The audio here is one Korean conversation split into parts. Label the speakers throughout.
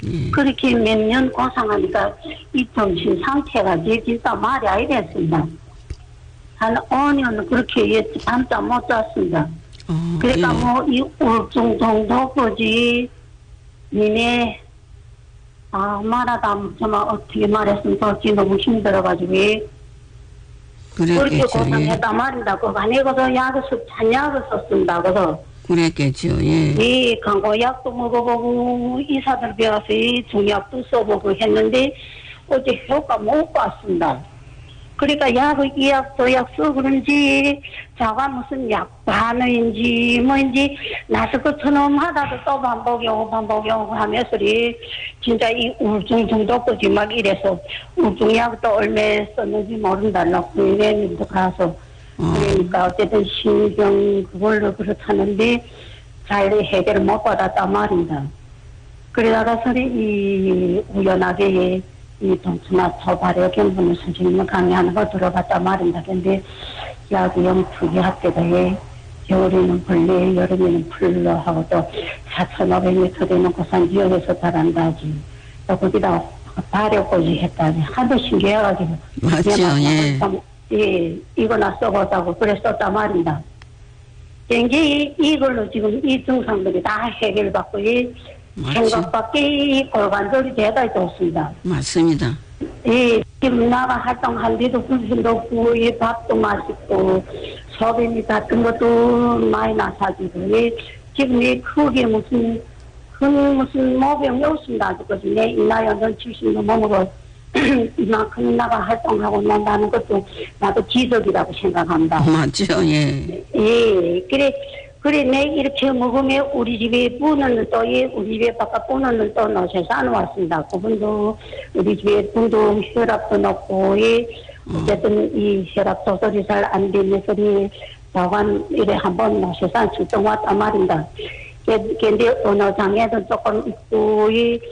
Speaker 1: 그렇게 몇 년 고생하니까 이 정신 상태가 진짜 말이 아니 됐습니다. 한 5년 그렇게 잠잠 못 잤습니다. 그러니까 뭐 이 우울증 정도까지 니네 말하다 정말 어떻게 말했으면 좋지 너무 힘들어가지고 그렇게 고생했다 말인다. 그 안에서 약을 잔약을 썼습니다. 그래서
Speaker 2: 그랬겠죠. 예.
Speaker 1: 강고약도 먹어보고 의사들 배워서 중약도 써보고 했는데 어제 효과 못 봤습니다. 그러니까 이 약 저 약 써 그런지 자가 무슨 약 반응인지 뭐인지 나서 그 처놈하다도 또 반복하고 하면서 진짜 이 우울증 정도까지 막 이래서 우울증 약도 얼마 썼는지 모른다고 군대님도 가서 그러니까 어쨌든 신경 그걸로 그렇다는데 잘 해결을 못 받았단 말입니다. 그러다가 이 우연하게 이 동치마 초발의 경부는 선생님을 강의하는 거 들어봤단 말입니다. 근데 약이 영투기 학교에 겨울에는 벌레, 여름에는 풀로 하고 또 4,500m 되는 고산 지역에서 자란다지. 또 거기다 발효까지 했다지. 하도 신기해가지고.
Speaker 2: 맞죠,
Speaker 1: 예. 이거나 써보자고 그랬었단 말입니다. 이제 이걸로 지금 이 증상들이 다 해결받고 생각밖에 골반절이 대단히 좋습니다.
Speaker 2: 맞습니다.
Speaker 1: 예, 지금 나가 활동한 데도 불신도 없고, 밥도 맛있고, 소변이 같은 것도 많이 나사지고, 지금 크게 무슨 모병이 없습니다. 아직까지 내 나이 완전 70도 넘어고, 이만큼 나가 활동하고 난다는 것도 나도 기적이라고 생각합니다.
Speaker 2: 맞죠, 예.
Speaker 1: 예, 그래, 내 이렇게 먹으면 우리 집에 부는 또, 우리 집에 바깥 부는 또 노셔서 안 왔습니다. 그분도, 우리 집에 분도 혈압도 높고, 어쨌든 이 혈압 조절이 잘 안 되면서, 자관, 이래 한번 노셔서 출동 왔단 말입니다. 근데 어느 장에도 조금 있고,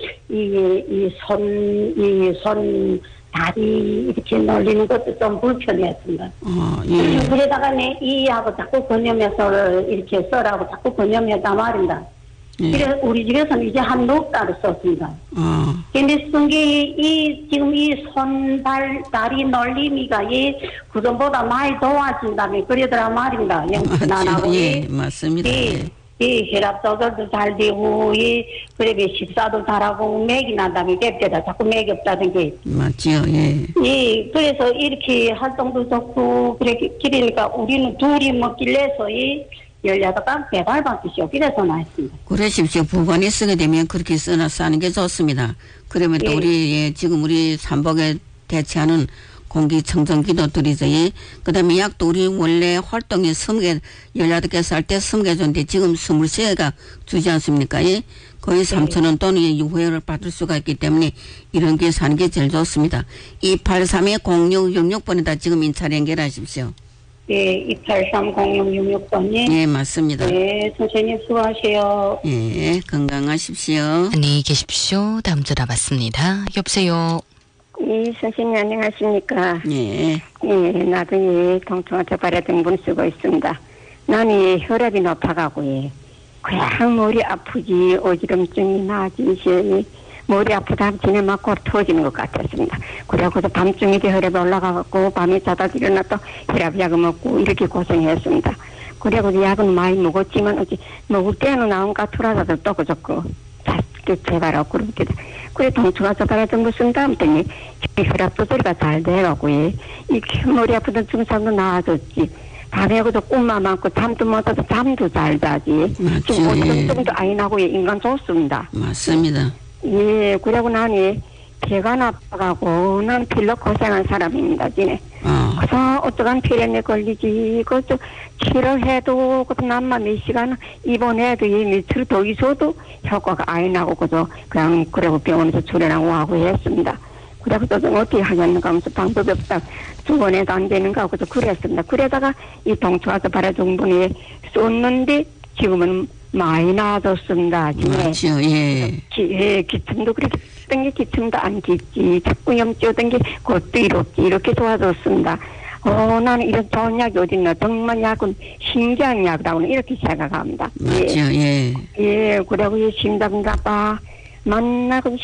Speaker 1: 손, 다리 이렇게 놀리는 것도 좀 불편했습니다. 그러다가 이하고 자꾸 건염해서 이렇게 써라고 자꾸 건염했단 말입니다. 그래서 우리 집에서는 이제 한 넉 달을 썼습니다. 근데 쓴 게 지금 이 손, 다리 놀림이가 그전보다 많이 좋아진다며 그러더라 말입니다.
Speaker 2: 맞죠. 예, 맞습니다.
Speaker 1: 혈압 조절도 잘 되고, 그래, 식사도 잘하고, 맥이 난다며, 뵙게다 자꾸 맥이 없다는 게.
Speaker 2: 맞죠, 예.
Speaker 1: 그래서 이렇게 활동도 좋고, 그러니까 우리는 둘이 먹길래서, 18강 배달받기 쇼기래서 나왔습니다.
Speaker 2: 그러십시오. 보관이 쓰게 되면 그렇게 써는 게 좋습니다. 그러면 또 지금 우리 삼복에 대체하는 공기청정기도 드리죠. 그 다음에 약도 우리 원래 활동이 18개 살 때 20개 줬는데 지금 23개가 주지 않습니까? 거의 3,000원 또는 유효를 받을 수가 있기 때문에 이런 게 사는 게 제일 좋습니다. 283-0666번에다 지금 인차를 연결하십시오.
Speaker 1: 네, 283-0666번이.
Speaker 2: 네, 맞습니다.
Speaker 1: 네, 선생님 수고하세요.
Speaker 2: 네, 건강하십시오.
Speaker 3: 안녕히 계십시오. 다음 전화 받습니다. 여보세요.
Speaker 1: 선생님 안녕하십니까?
Speaker 2: 예.
Speaker 1: 나도 동충하 저발의 등분 쓰고 있습니다. 나는 혈압이 높아가고, 그냥 머리 아프지, 어지럼증이 나지, 머리 아프다 하면 지내 맞고 터지는 것 같았습니다. 그래서 밤중에 혈압이 올라가고, 밤에 자다 일어났다 혈압 약을 먹고, 이렇게 고생했습니다. 그래서 약은 많이 먹었지만, 어찌 먹을 때는 나온 까투라서도 또 그저고, 제발하고 그렇게 그래 동충하 저발의 등분 쓴 다음 때문에 혈압 조절이가 잘 돼가고 이 머리 아프던 증상도 나아졌지. 밤에도 꿈만 많고 잠도 못 자서 잠도 잘 자지.
Speaker 2: 맞죠.
Speaker 1: 지금 어지럼증도 아니 나고 인간 좋습니다.
Speaker 2: 맞습니다.
Speaker 1: 그러고 나니 배가 나빠가고 난 필러 고생한 사람입니다. 그래서 어떠한 필연에 걸리지. 그것도 치료해도 남만 몇 시간 입원해도 며칠 더 있어도 효과가 아니 나고 그냥 그러고 병원에서 출연하고 하고 했습니다. 그래서 또 어떻게 하겠는가 하면서 방법이 없다. 주원에도 안 되는가 하고 그랬습니다. 그러다가 이 동충하서 발화정분이 쏟는데 지금은 많이 나아졌습니다.
Speaker 2: 맞죠,
Speaker 1: 기침도 그렇게 쓰던 게 기침도 안 gis지. 자꾸 염증 게 그것도 이렇게 좋아졌습니다. 나는 이런 좋은 약이 어딨나. 정말 약은 신기한 약이라고는 이렇게 생각합니다.
Speaker 2: 맞죠,
Speaker 1: 그리고 심장가빠 만나고